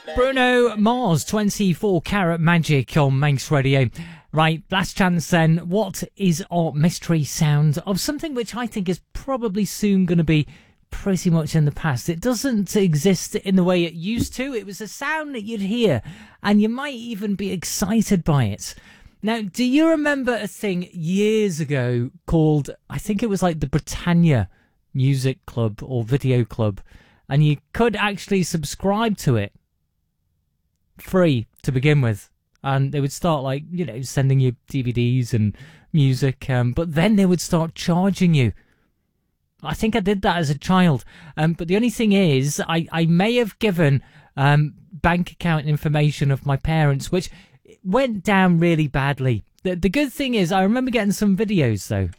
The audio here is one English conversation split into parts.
Bruno Mars, 24 Karat Magic on Manx Radio. Right, last chance then. What is our mystery sound of something which I think is probably soon going to be pretty much in the past? It doesn't exist in the way it used to. It was a sound that you'd hear and you might even be excited by it. Now, do you remember a thing years ago called, I think it was like the Britannia Music Club or Video Club, and you could actually subscribe to it free to begin with, and they would start like, you know, sending you DVDs and music, but then they would start charging you. I think I did that as a child, but the only thing is I may have given bank account information of my parents, which went down really badly. The good thing is I remember getting some videos though.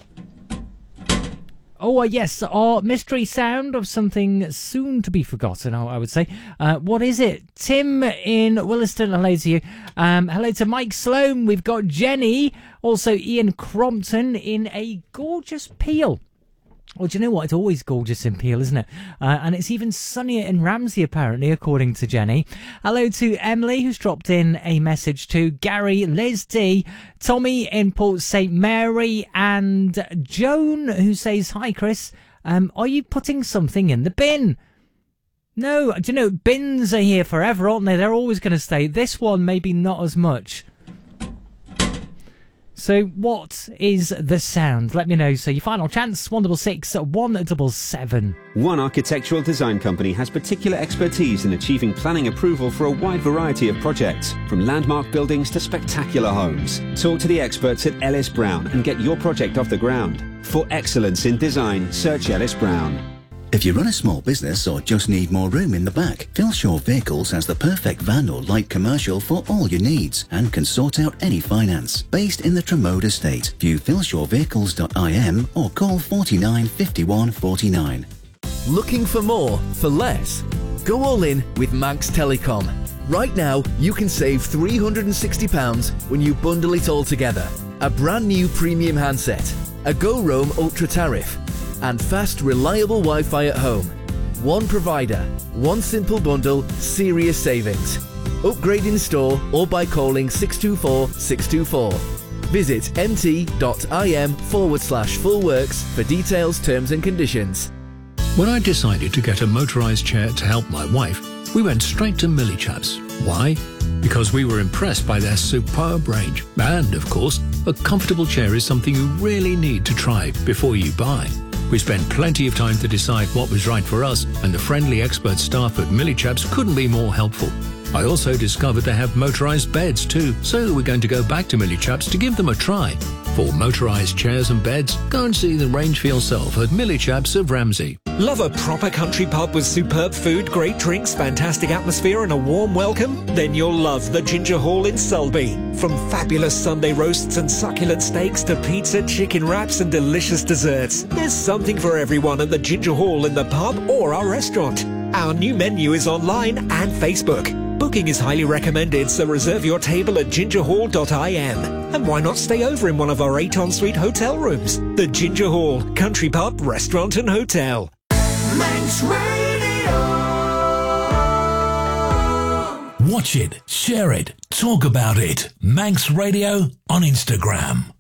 Oh, yes, our mystery sound of something soon to be forgotten, I would say. What is it? Tim in Williston, hello to you. Hello to Mike Sloan. We've got Jenny. Also Ian Crompton in a gorgeous Peel. Well, do you know what? It's always gorgeous in Peel, isn't it? And it's even sunnier in Ramsey, apparently, according to Jenny. Hello to Emily, who's dropped in a message to Gary, Liz D, Tommy in Port St. Mary, and Joan, who says, hi, Chris. Are you putting something in the bin? No, do you know, bins are here forever, aren't they? They're always going to stay. This one, maybe not as much. So what is the sound? Let me know. So your final chance, 166 177. One architectural design company has particular expertise in achieving planning approval for a wide variety of projects, from landmark buildings to spectacular homes. Talk to the experts at Ellis Brown and get your project off the ground. For excellence in design, search Ellis Brown. If you run a small business or just need more room in the back, Philshaw Vehicles has the perfect van or light commercial for all your needs and can sort out any finance. Based in the Tremode estate, view philshawvehicles.im or call 49 51 49. Looking for more for less? Go all in with Manx Telecom. Right now, you can save £360 when you bundle it all together. A brand new premium handset, a Go Roam Ultra tariff, and fast, reliable Wi-Fi at home. One provider, one simple bundle, serious savings. Upgrade in store or by calling 624 624. Visit mt.im/fullworks for details, terms and conditions. When I decided to get a motorised chair to help my wife, we went straight to Millie Chaps. Why? Because we were impressed by their superb range. And, of course, a comfortable chair is something you really need to try before you buy. We spent plenty of time to decide what was right for us, and the friendly expert staff at Millie Chaps couldn't be more helpful. I also discovered they have motorised beds too, so we're going to go back to Millie Chaps to give them a try. For motorised chairs and beds, go and see the range for yourself at Millie Chaps of Ramsey. Love a proper country pub with superb food, great drinks, fantastic atmosphere and a warm welcome? Then you'll love the Ginger Hall in Sulby. From fabulous Sunday roasts and succulent steaks to pizza, chicken wraps and delicious desserts, there's something for everyone at the Ginger Hall in the pub or our restaurant. Our new menu is online and Facebook. Booking is highly recommended, so reserve your table at gingerhall.im. And why not stay over in one of our 8 en-suite hotel rooms? The Ginger Hall, country pub, restaurant and hotel. Manx Radio. Watch it, share it, talk about it. Manx Radio on Instagram.